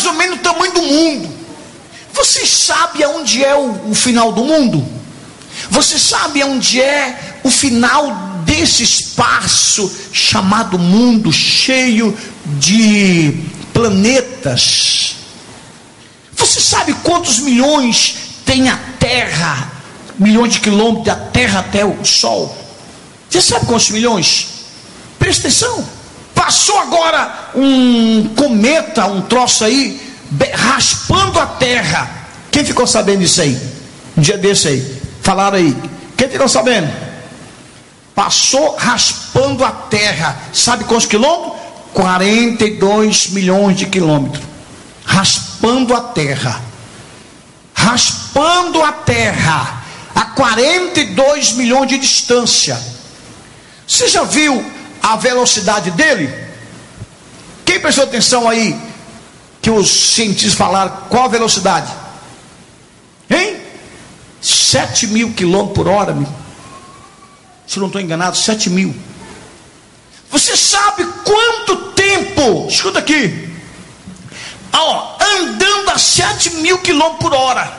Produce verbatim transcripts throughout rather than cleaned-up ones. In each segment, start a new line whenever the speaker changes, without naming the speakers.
mais ou menos o tamanho do mundo. Você sabe aonde é o, o final do mundo? Você sabe aonde é o final desse espaço chamado mundo, cheio de planetas? Você sabe quantos milhões tem a Terra? Milhões de quilômetros da Terra até o Sol. Você sabe quantos milhões? Presta atenção. Passou agora um cometa, um troço aí, raspando a Terra. Quem ficou sabendo disso aí? Um dia desse aí. Falaram aí. Quem ficou sabendo? Passou raspando a Terra. Sabe quantos quilômetros? quarenta e dois milhões de quilômetros. Raspando a Terra. Raspando a Terra. A quarenta e dois milhões de distância. Você já viu a velocidade dele? Quem prestou atenção aí que os cientistas falaram qual a velocidade? Hein? sete mil quilômetros por hora, meu. Se eu não estou enganado, sete mil. Você sabe quanto tempo? Escuta aqui. Ó, andando a sete mil quilômetros por hora.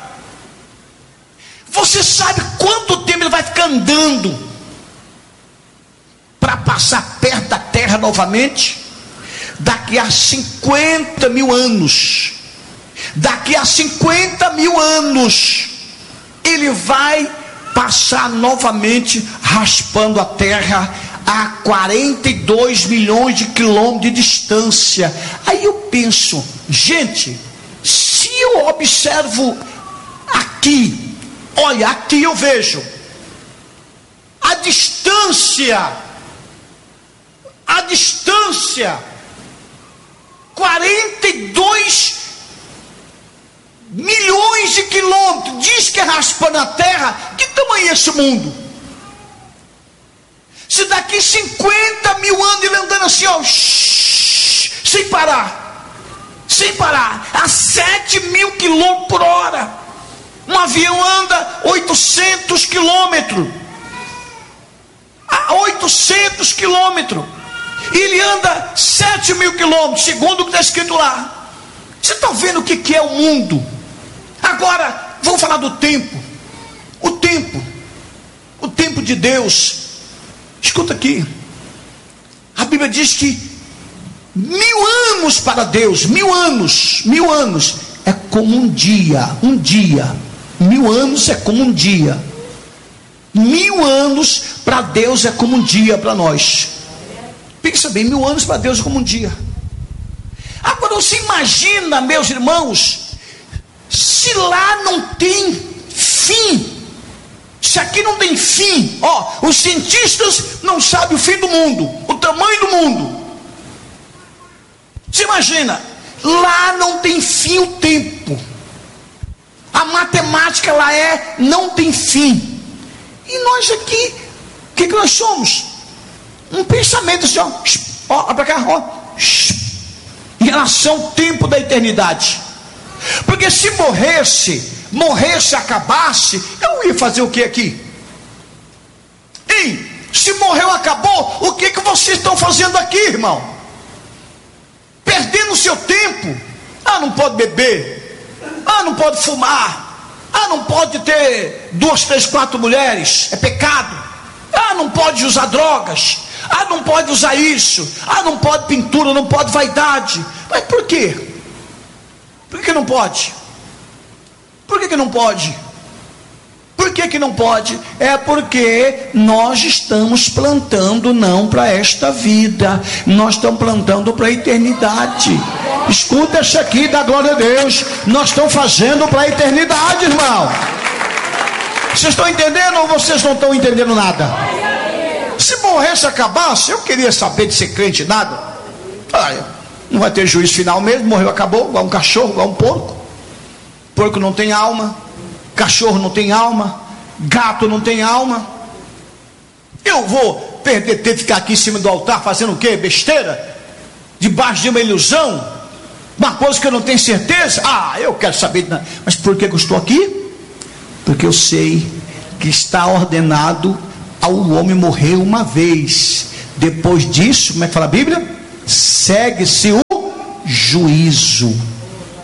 Você sabe quanto tempo ele vai ficar andando para passar perto da Terra novamente? Daqui a cinquenta mil anos. Daqui a cinquenta mil anos ele vai passar novamente raspando a Terra a quarenta e dois milhões de quilômetros de distância. Aí eu penso, gente, se eu observo aqui, olha, aqui eu vejo a distância, a distância, quarenta e dois milhões de quilômetros, diz que é raspando a Terra. Que tamanho é esse mundo? Se daqui cinquenta mil anos ele andando assim, ó, shh, sem parar, sem parar, a sete mil quilômetros por hora. Um avião anda oitocentos quilômetros, a oitocentos quilômetros, e ele anda sete mil quilômetros, segundo o que está escrito lá. Você está vendo o que, que é o mundo? Agora, vamos falar do tempo. O tempo, o tempo de Deus. Escuta aqui, a Bíblia diz que mil anos para Deus, mil anos, mil anos é como um dia, um dia, mil anos é como um dia, mil anos para Deus é como um dia para nós. Pensa bem, mil anos para Deus é como um dia. Agora você imagina, meus irmãos, se lá não tem fim. Se aqui não tem fim, ó, os cientistas não sabem o fim do mundo, o tamanho do mundo. Você imagina, lá não tem fim o tempo. A matemática lá é, não tem fim. E nós aqui, o que, que nós somos? Um pensamento assim, ó, ó, ó para cá, ó, em relação ao tempo da eternidade. Porque se morresse, morresse, acabasse, eu ia fazer o que aqui? Ei, se morreu, acabou, o que que vocês estão fazendo aqui, irmão? Perdendo o seu tempo. Ah, não pode beber, ah, não pode fumar, ah, não pode ter duas, três, quatro mulheres, é pecado. Ah, não pode usar drogas, ah, não pode usar isso, ah, não pode pintura, não pode vaidade. Mas por quê? Por que não pode? Por que que não pode? Por que que não pode? É porque nós estamos plantando não para esta vida, nós estamos plantando para a eternidade. Escuta isso aqui, da glória a Deus. Nós estamos fazendo para a eternidade, irmão. Vocês estão entendendo ou vocês não estão entendendo nada? Se morresse, acabasse, eu queria saber de ser crente, nada. Ah, não vai ter juízo final mesmo, morreu, acabou, igual um cachorro, igual um porco. Porco não tem alma, cachorro não tem alma, gato não tem alma. Eu vou perder tempo de ficar aqui em cima do altar fazendo o quê? Besteira? Debaixo de uma ilusão? Uma coisa que eu não tenho certeza? Ah, eu quero saber de nada. Mas por que eu estou aqui? Porque eu sei que está ordenado ao homem morrer uma vez. Depois disso, como é que fala a Bíblia? Segue-se o juízo.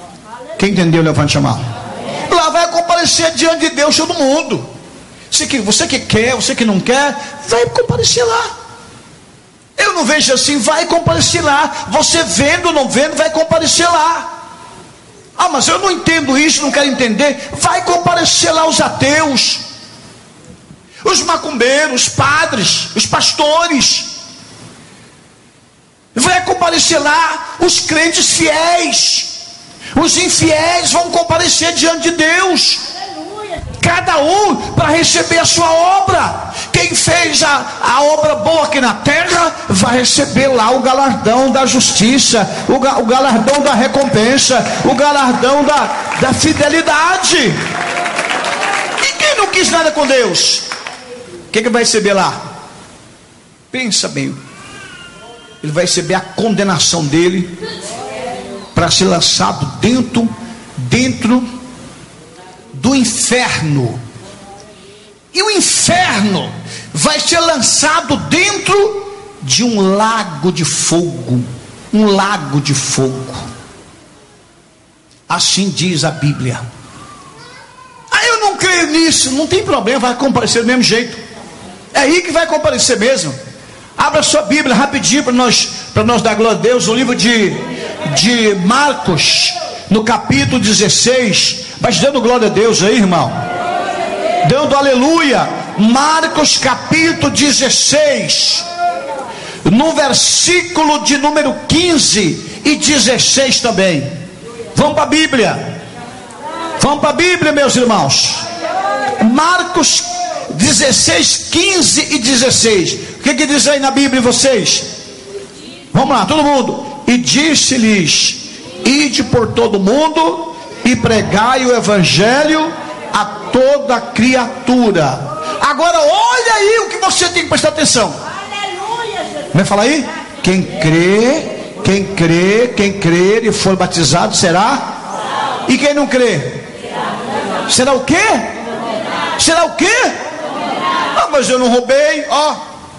Quem entendeu, levante a mão. Lá vai comparecer diante de Deus todo mundo. Você que, você que quer, você que não quer, vai comparecer lá. Eu não vejo assim, vai comparecer lá. Você vendo ou não vendo, vai comparecer lá. Ah, mas eu não entendo isso, não quero entender. Vai comparecer lá os ateus, os macumbeiros, os padres, os pastores. Vai comparecer lá os crentes fiéis. Os infiéis vão comparecer diante de Deus. Cada um para receber a sua obra. Quem fez a, a obra boa aqui na terra vai receber lá o galardão da justiça, o, ga, o galardão da recompensa, o galardão da, da fidelidade. E quem não quis nada com Deus, o que, que vai receber lá? Pensa bem. Ele vai receber a condenação dele para ser lançado dentro dentro do inferno. E o inferno vai ser lançado dentro de um lago de fogo. Um lago de fogo. Assim diz a Bíblia. Ah, eu não creio nisso. Não tem problema, vai comparecer do mesmo jeito. É aí que vai comparecer mesmo. Abra sua Bíblia rapidinho para nós, para nós dar glória a Deus. O livro de, de Marcos, no capítulo dezesseis. Mas dando glória a Deus aí, irmão. Dando aleluia. Marcos capítulo dezesseis, no versículo de número quinze e dezesseis também. Vamos para a Bíblia. Vamos para a Bíblia, meus irmãos. Marcos dezesseis, quinze e dezesseis. O que que diz aí na Bíblia, vocês? Vamos lá, todo mundo. E disse-lhes: ide por todo mundo e pregai o evangelho a toda criatura. Agora olha aí o que você tem que prestar atenção. Vai falar aí? Quem crê, quem crê, quem crer e for batizado será. E quem não crê? Será o quê? Será o quê? Ah, mas eu não roubei, ó.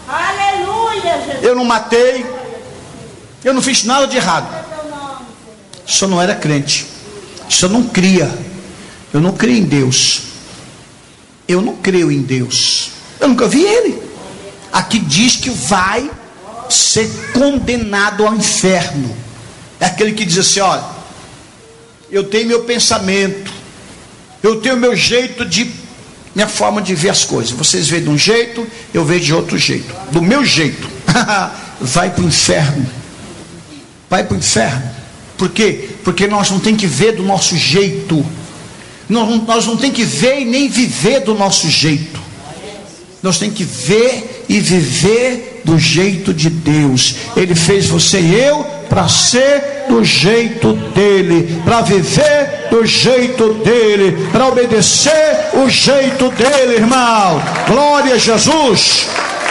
Eu não matei. Eu não fiz nada de errado. Só não era crente. Só não cria. Eu não creio em Deus. Eu não creio em Deus. Eu nunca vi ele. Aqui diz que vai ser condenado ao inferno. É aquele que diz assim: olha, eu tenho meu pensamento, eu tenho meu jeito de, minha forma de ver as coisas. Vocês veem de um jeito, eu vejo de outro jeito. Do meu jeito. Vai para o inferno. Vai para o inferno. Por quê? Porque nós não tem que ver do nosso jeito. Nós, nós não tem que ver e nem viver do nosso jeito. Nós tem que ver e viver do jeito de Deus. Ele fez você e eu para ser do jeito dele, para viver do jeito dele, para obedecer o jeito dele, irmão. Glória a Jesus.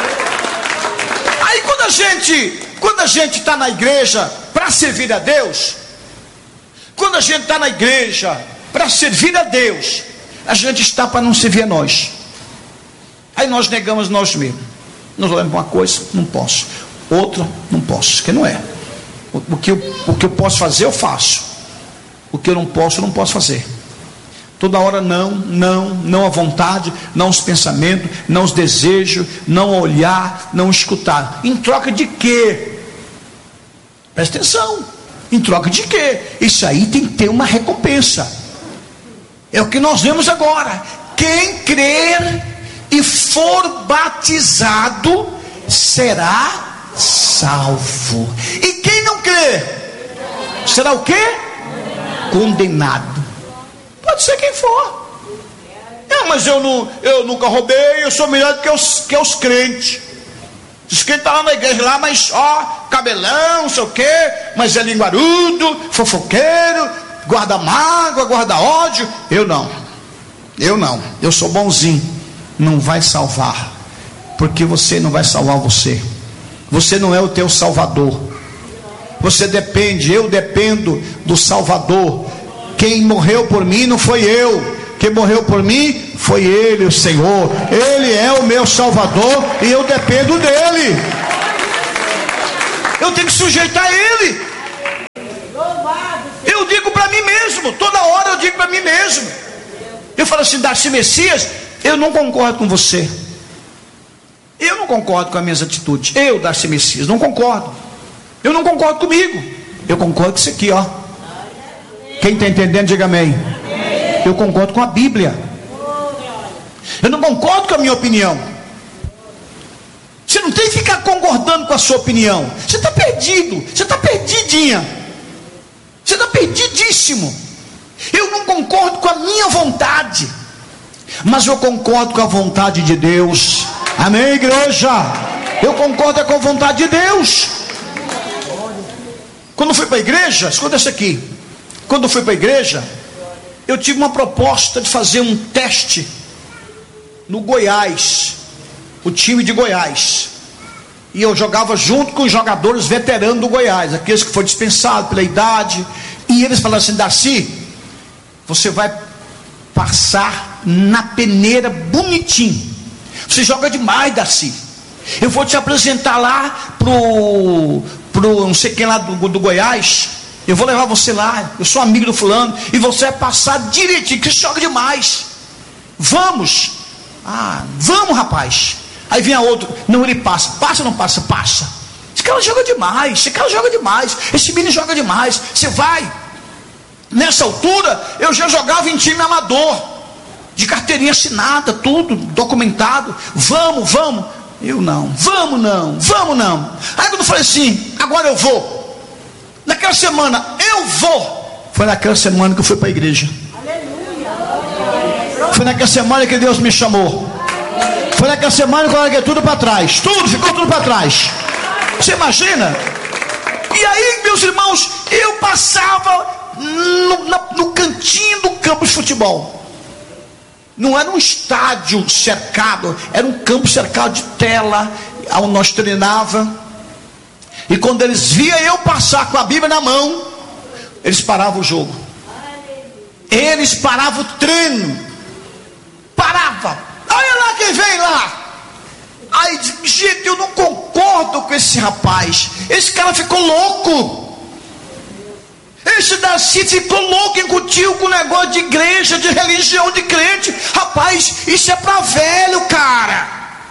Aí quando a gente quando a gente está na igreja para servir a Deus, quando a gente está na igreja para servir a Deus, a gente está para não servir a nós. Aí nós negamos nós mesmos. Nós olhamos para uma coisa, não posso. Outra, não posso, porque não é. O, o, que eu, o que eu posso fazer, eu faço. O que eu não posso, eu não posso fazer. Toda hora não, não, não à vontade, não os pensamentos, não os desejos, não olhar, não escutar. Em troca de quê? Presta atenção. Em troca de quê? Isso aí tem que ter uma recompensa. É o que nós vemos agora. Quem crer e for batizado será salvo. E quem não crer será o quê? Condenado. Pode ser quem for. É, mas eu, não, eu nunca roubei, eu sou melhor do que os, que os crentes. Os crentes estão lá na igreja lá, mas ó, cabelão, não sei o quê, mas é linguarudo, fofoqueiro, guarda mágoa, guarda ódio. Eu não, eu não, eu sou bonzinho. Não vai salvar, porque você não vai salvar você. Você não é o teu salvador. Você depende, eu dependo do Salvador. Quem morreu por mim não foi eu, quem morreu por mim foi Ele, o Senhor. Ele é o meu Salvador e eu dependo dEle. Eu tenho que sujeitar a Ele. Eu digo para mim mesmo, toda mesmo. Eu falo assim, Darcy Messias, eu não concordo com você. Eu não concordo com as minhas atitudes. Eu, Darcy Messias, não concordo. Eu não concordo comigo. Eu concordo com isso aqui, ó. Quem está entendendo, diga amém. Eu concordo com a Bíblia. Eu não concordo com a minha opinião. Você não tem que ficar concordando com a sua opinião. Você está perdido. Você está perdidinha. Você está perdidíssimo. Eu não concordo com a minha vontade, mas eu concordo com a vontade de Deus. Amém, igreja? Eu concordo com a vontade de Deus. Quando eu fui para a igreja, escuta isso aqui. Quando eu fui para a igreja, eu tive uma proposta de fazer um teste no Goiás, o time de Goiás. E eu jogava junto com os jogadores veteranos do Goiás, aqueles que foram dispensados pela idade. E eles falaram assim, Darcy, você vai passar na peneira bonitinho. Você joga demais, Darcy. Eu vou te apresentar lá pro, pro não sei quem lá do, do Goiás. Eu vou levar você lá. Eu sou amigo do fulano. E você vai passar direitinho, que você joga demais. Vamos. Ah, vamos, rapaz. Aí vinha outro. Não, ele passa. Passa ou não passa? Passa. Esse cara joga demais. Esse cara joga demais. Esse menino joga demais. Você vai. Nessa altura, eu já jogava em time amador, de carteirinha assinada, tudo documentado. Vamos, vamos. Eu não, vamos não, vamos não. Aí quando eu falei assim, agora eu vou. Naquela semana, eu vou. Foi naquela semana que eu fui para a igreja. Foi naquela semana que Deus me chamou. Foi naquela semana que eu larguei tudo para trás. Tudo, ficou tudo para trás. Você imagina? E aí, meus irmãos, eu passava No, na, no cantinho do campo de futebol. Não era um estádio cercado, era um campo cercado de tela, onde nós treinava. E quando eles viam eu passar com a Bíblia na mão, eles paravam o jogo. Eles paravam o treino. Parava. Olha lá quem vem lá. Aí, gente, eu não concordo com esse rapaz. Esse cara ficou louco. Esse Darcy ficou louco, incutiu com o negócio de igreja, de religião, de crente. Rapaz, isso é pra velho, cara.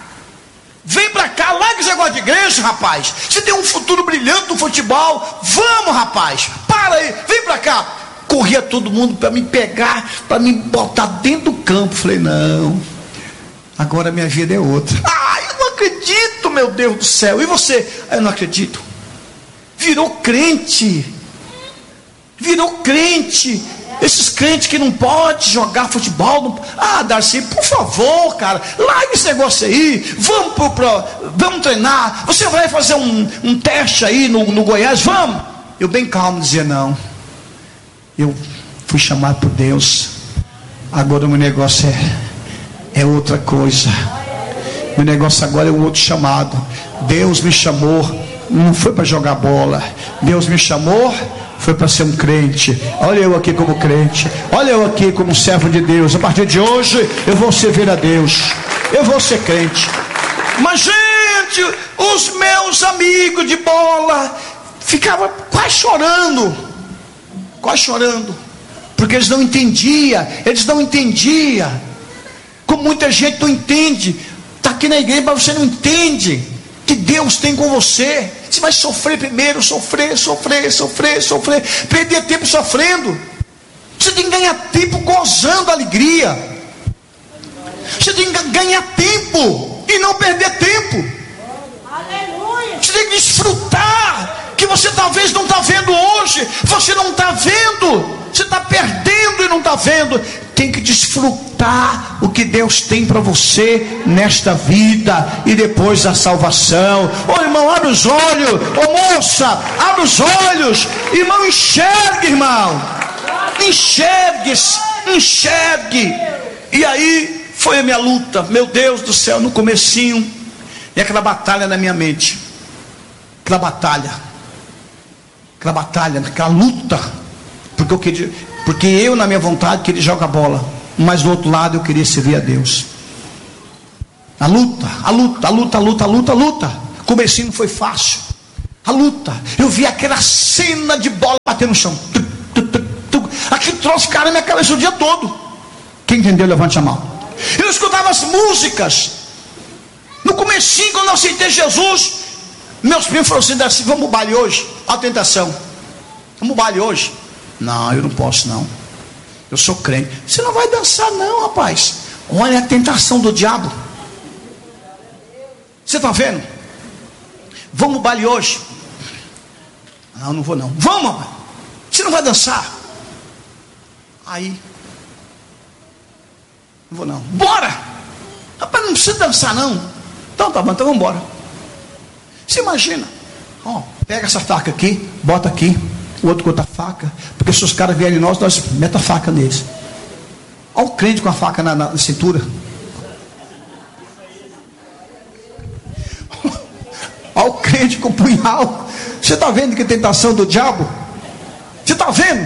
Vem pra cá, larga esse negócio de igreja, rapaz. Você tem um futuro brilhante no futebol. Vamos, rapaz, para aí, vem pra cá. Corria todo mundo para me pegar, para me botar dentro do campo. Falei, não, agora minha vida é outra. Ah, eu não acredito, meu Deus do céu. E você? Eu não acredito. Virou crente. Virou crente. Esses crentes que não podem jogar futebol. Não... Ah, Darcy, por favor, cara, larga esse negócio aí. Vamos, pro, pro, vamos treinar. Você vai fazer um, um teste aí no, no Goiás? Vamos. Eu bem calmo dizia, não. Eu fui chamado por Deus. Agora o meu negócio é, é outra coisa. Meu negócio agora é um outro chamado. Deus me chamou. Não foi para jogar bola. Deus me chamou. Foi para ser um crente. Olha eu aqui como crente. Olha eu aqui como servo de Deus. A partir de hoje eu vou servir a Deus. Eu vou ser crente. Mas gente, os meus amigos de bola ficavam quase chorando. Quase chorando. Porque eles não entendiam. Eles não entendiam. Como muita gente não entende. Está aqui na igreja, mas você não entende que Deus tem com você. Você vai sofrer primeiro, sofrer, sofrer, sofrer, sofrer, perder tempo sofrendo. Você tem que ganhar tempo gozando a alegria. Você tem que ganhar tempo e não perder tempo. Você tem que desfrutar, que você talvez não está vendo hoje. Você não está vendo, você está perdendo e não está vendo. Tem que desfrutar o que Deus tem para você nesta vida e depois da salvação. Ô irmão, abre os olhos. Ô moça, abre os olhos. Irmão, enxergue, irmão. Enxergue, enxergue. E aí foi a minha luta. Meu Deus do céu, no comecinho. E aquela batalha na minha mente. Aquela batalha. Aquela batalha, aquela luta. Porque eu queria... Porque eu, na minha vontade, queria jogar bola. Mas do outro lado, eu queria servir a Deus. A luta, a luta, a luta, a luta, a luta, a luta. O comecinho não foi fácil. A luta. Eu vi aquela cena de bola bater no chão. Aquele troço ficaram na minha cabeça o dia todo. Quem entendeu, levante a mão. Eu escutava as músicas. No comecinho, quando eu aceitei Jesus, meus primos falaram assim: vamos ao baile hoje? A tentação. Vamos ao baile hoje? Não, eu não posso não. Eu sou crente. Você não vai dançar não, rapaz. Olha a tentação do diabo. Você está vendo? Vamos ao baile hoje? Não, não vou não. Vamos, rapaz. Você não vai dançar? Aí, não vou não. Bora! Rapaz, não precisa dançar não. Então tá bom, então vamos embora. Você imagina, ó, pega essa faca aqui, bota aqui, o outro com outra faca, porque se os caras vierem em nós, nós meta a faca neles. Olha o crente com a faca na, na, na cintura. Olha o crente com o punhal. Você está vendo que tentação do diabo? Você está vendo?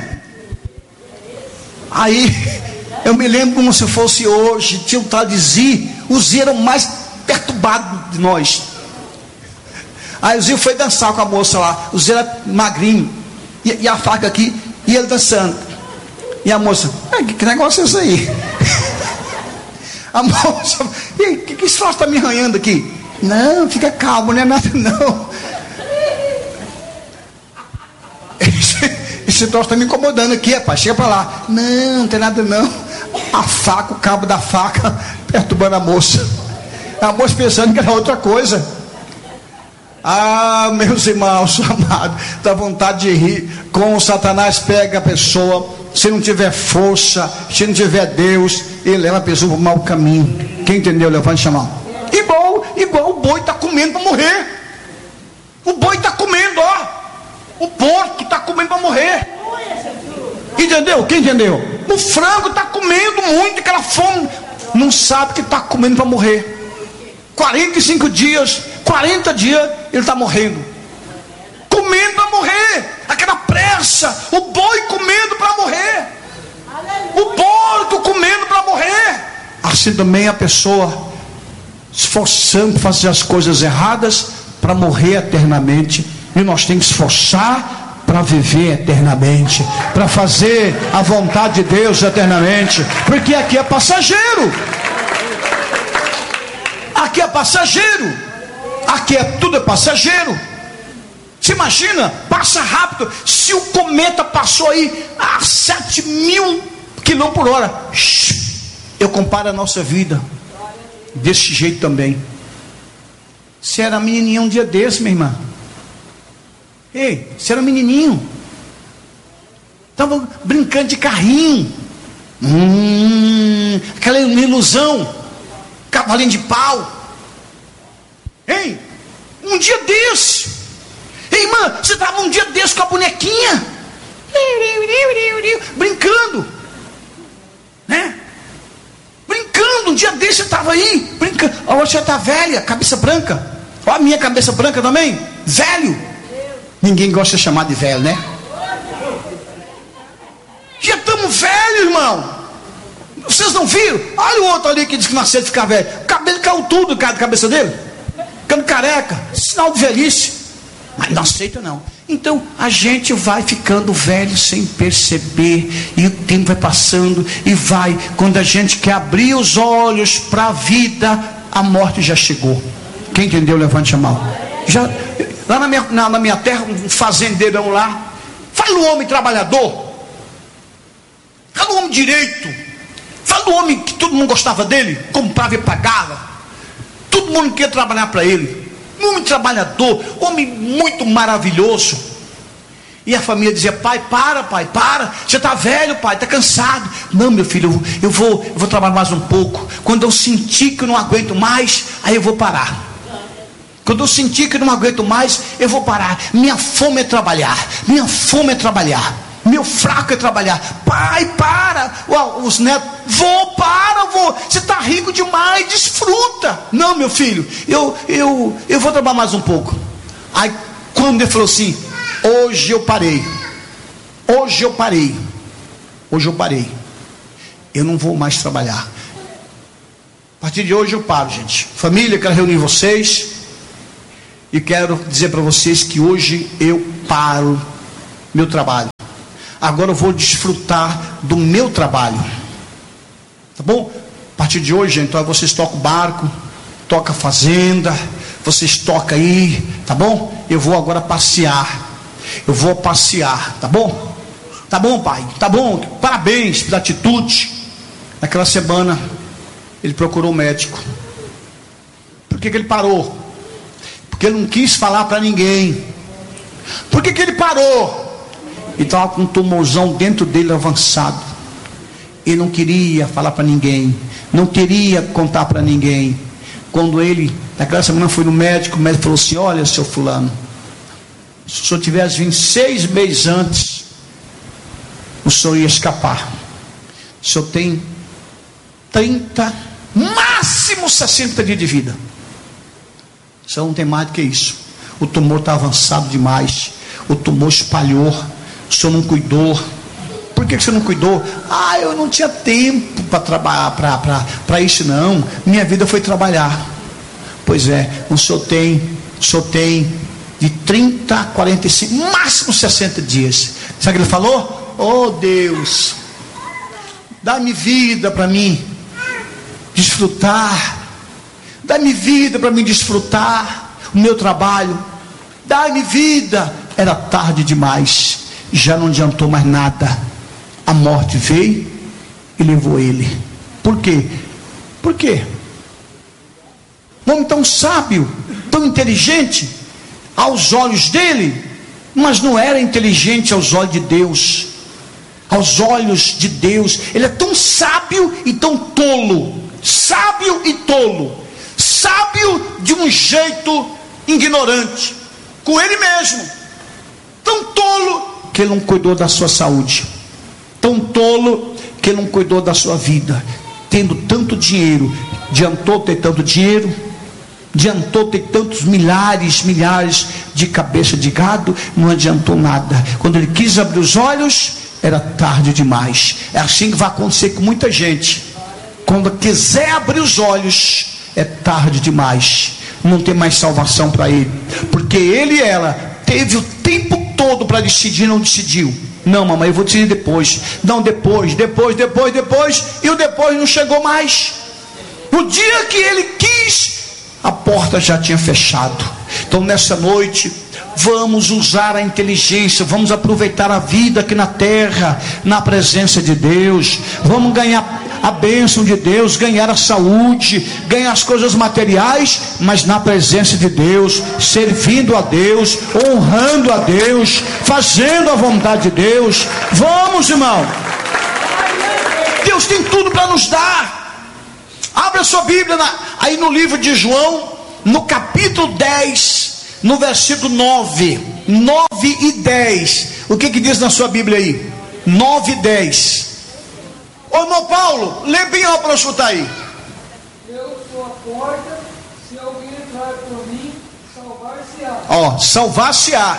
Aí, eu me lembro como se fosse hoje, tinha um tal de Zi, o Zi era o mais perturbado de nós. Aí o Zi foi dançar com a moça lá, o Zi era magrinho, e, e a faca aqui, e ele dançando. E a moça, ah, que, que negócio é isso aí? A moça, e que, que troço está me arranhando aqui? Não, fica calmo, não é nada não. Esse, esse troço está me incomodando aqui, rapaz, chega para lá. Não, não tem nada não. A faca, o cabo da faca, perturbando a moça. A moça pensando que era outra coisa. Ah, meus irmãos amados, dá vontade de rir. Como o Satanás pega a pessoa, se não tiver força, se não tiver Deus, ele leva a pessoa para o mau caminho. Quem entendeu, levante a mão. Igual, igual o boi está comendo para morrer. O boi está comendo, ó. O porco está comendo para morrer. Entendeu? Quem entendeu? O frango está comendo muito, aquela fome. Não sabe que está comendo para morrer. quarenta e cinco dias, quarenta dias, ele está morrendo. Comendo para morrer. Aquela pressa. O boi comendo para morrer. O porco comendo para morrer. Assim também a pessoa esforçando para fazer as coisas erradas para morrer eternamente. E nós temos que esforçar para viver eternamente, para fazer a vontade de Deus eternamente, porque aqui é passageiro. Aqui é passageiro. Aqui é tudo é passageiro. Se imagina, passa rápido. Se o cometa passou aí a sete mil quilômetros por hora, eu comparo a nossa vida desse jeito também. Você era menininho um dia desse, minha irmã. Ei, você era menininho, estava brincando de carrinho, hum, aquela ilusão, cavalinho de pau. Ei, um dia desse, ei, irmã, você estava um dia desse com a bonequinha, brincando, né? Brincando, um dia desse você estava aí, brincando. Agora você está velha, cabeça branca. Olha a minha cabeça branca também, velho. Ninguém gosta de ser chamado de velho, né? Já estamos velhos, irmão. Vocês não viram? Olha o outro ali que diz que nasceu de ficar velho. O cabelo caiu tudo da cabeça dele. Ficando careca. Sinal de velhice. Mas não aceita não. Então a gente vai ficando velho sem perceber. E o tempo vai passando. E vai. Quando a gente quer abrir os olhos para a vida, a morte já chegou. Quem entendeu, levante a mão. Já... Lá na minha, na, na minha terra, um fazendeirão lá. Fala o homem trabalhador. Fala o homem direito. Fala o homem que todo mundo gostava dele. Comprava e pagava. Todo mundo queria trabalhar para ele. Um homem trabalhador. Homem muito maravilhoso. E a família dizia: pai, para, pai, para. Você está velho, pai, está cansado. Não, meu filho, eu, eu, vou, eu vou trabalhar mais um pouco. Quando eu sentir que eu não aguento mais, aí eu vou parar. Quando eu sentir que não aguento mais, eu vou parar. Minha fome é trabalhar. Minha fome é trabalhar. Meu fraco é trabalhar. Pai, para. Uau, os netos, vou, para, vou. Você está rico demais, desfruta. Não, meu filho, eu, eu, eu vou trabalhar mais um pouco. Aí, quando ele falou assim: hoje eu parei. Hoje eu parei. Hoje eu parei. Eu não vou mais trabalhar. A partir de hoje eu paro, gente. Família, quero reunir vocês. E quero dizer para vocês que hoje eu paro meu trabalho. agora eu vou desfrutar do meu trabalho. Tá bom? A partir de hoje, então, vocês tocam o barco, tocam a fazenda, vocês tocam aí, tá bom? Eu vou agora passear. Eu vou passear, tá bom? Tá bom, pai? Tá bom? Parabéns pela atitude. Naquela semana, ele procurou o médico. Por que que ele parou? Porque ele não quis falar para ninguém. Por que que ele parou? Ele estava com um tumorzão dentro dele avançado. Ele não queria falar para ninguém, não queria contar para ninguém. Quando ele, naquela semana, foi no médico, o médico falou assim: olha, seu fulano, se o senhor tivesse vindo seis meses antes, o senhor ia escapar. O senhor tem trinta, máximo sessenta dias de vida. O senhor não tem mais do que isso. O tumor está avançado demais. O tumor espalhou. O senhor não cuidou. Por que, que você não cuidou? Ah, eu não tinha tempo para trabalhar, para isso não. Minha vida foi trabalhar. Pois é, o senhor tem, o senhor tem de trinta a quarenta e cinco, máximo sessenta dias. Sabe o que ele falou? Oh Deus, dá-me vida para mim desfrutar. Dá-me vida para mim desfrutar o meu trabalho. Dá-me vida. Era tarde demais. Já não adiantou mais nada. A morte veio e levou ele. Por quê? Por quê? Um homem tão sábio, tão inteligente aos olhos dele, mas não era inteligente aos olhos de Deus. Aos olhos de Deus, ele é tão sábio e tão tolo. Sábio e tolo. Sábio de um jeito ignorante, com ele mesmo. Tão tolo que ele não cuidou da sua saúde. Tão tolo que ele não cuidou da sua vida. Tendo tanto dinheiro, adiantou ter tanto dinheiro, adiantou ter tantos milhares, milhares de cabeça de gado, não adiantou nada. Quando ele quis abrir os olhos, era tarde demais. É assim que vai acontecer com muita gente. Quando quiser abrir os olhos, é tarde demais. Não tem mais salvação para ele, porque ele e ela teve o tempo todo para decidir, não decidiu. Não, mamãe, eu vou decidir depois. Não, depois, depois, depois, depois. E o depois não chegou mais. O dia que ele quis, a porta já tinha fechado. Então nessa noite, vamos usar a inteligência, vamos aproveitar a vida aqui na terra, na presença de Deus. Vamos ganhar a bênção de Deus, ganhar a saúde, ganhar as coisas materiais, mas na presença de Deus, servindo a Deus, honrando a Deus, fazendo a vontade de Deus. Vamos, irmão. Deus tem tudo para nos dar. Abra a sua Bíblia na, aí no livro de João, no capítulo dez, no versículo nove, nove e dez. O que que diz na sua Bíblia aí? nove e dez. Ô irmão Paulo, lê bem alto para eu escutar aí.
Eu sou a porta, se alguém entrar por mim, salvar-se-á.
Ó, salvar-se-á.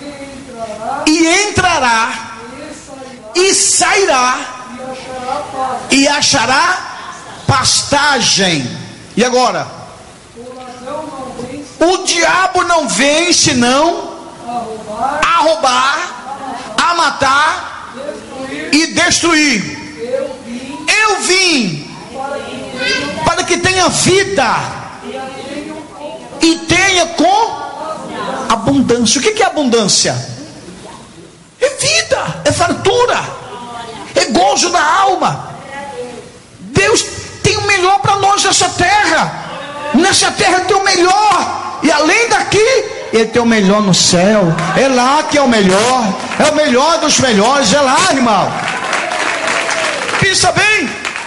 E entrará,
E entrará,
e sairá,
e sairá,
e achará paz.
e achará pastagem. E agora?
O ladrão não vem
O diabo não vem senão
a roubar,
a roubar, a matar
destruir.
e destruir.
Eu vim
Eu vim
para que tenham
para que tenha vida
e a tenham com
e tenha com abundância. O que que é abundância? É vida, é fartura, é gozo da alma. Deus tem o melhor para nós nessa terra. Nessa terra tem o melhor, e além daqui, Ele tem o melhor no céu. É lá que é o melhor, é o melhor dos melhores, é lá, irmão. Pensa bem.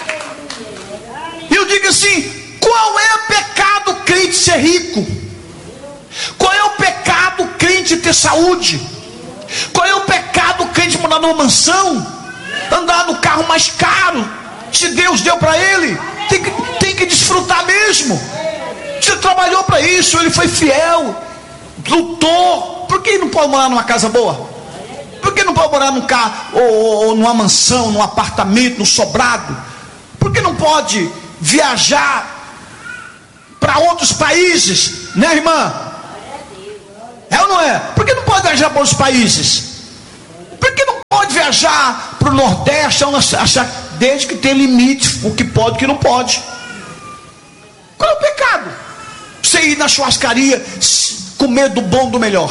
E eu digo assim: qual é o pecado crente ser rico? Qual é o pecado crente ter saúde? Qual é o pecado crente morar numa mansão, andar no carro mais caro? Se Deus deu para ele, tem que, tem que desfrutar mesmo. Você trabalhou para isso, ele foi fiel, lutou. Por que não pode morar numa casa boa? Por que não pode morar num carro, ou, ou, ou numa mansão, num apartamento, num sobrado? Por que não pode viajar para outros países, né, irmã? É ou não é? Por que não pode viajar para outros países? Por que não pode viajar? viajar para o Nordeste, achar, desde que tem limite, o que pode e o que não pode. Qual é o pecado? Você ir na churrascaria comer do bom, do melhor.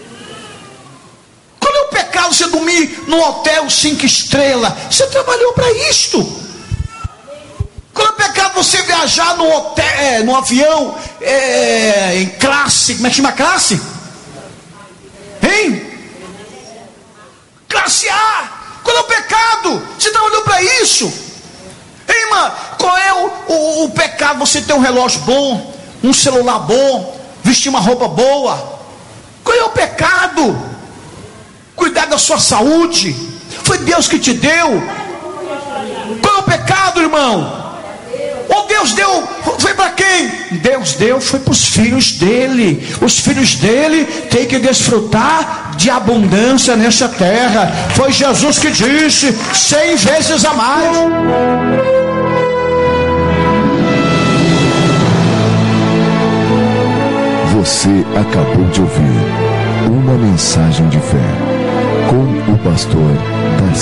Qual é o pecado você dormir num hotel cinco estrelas? Você trabalhou para isto. Qual é o pecado você viajar no hotel, é, no avião, é, em classe, como é que chama classe? Hein? Classe A. Qual é o pecado? Você trabalhou para isso. Ei, irmã, qual é o, o, o pecado? Você ter um relógio bom, um celular bom, vestir uma roupa boa. Qual é o pecado? Cuidar da sua saúde. Foi Deus que te deu. Qual é o pecado, irmão? Ou Deus deu, foi para quem? Deus deu, foi para os filhos dele. Os filhos dele têm que desfrutar de abundância nessa terra. Foi Jesus que disse, cem vezes a mais.
Você acabou de ouvir uma mensagem de fé com o pastor Darcy.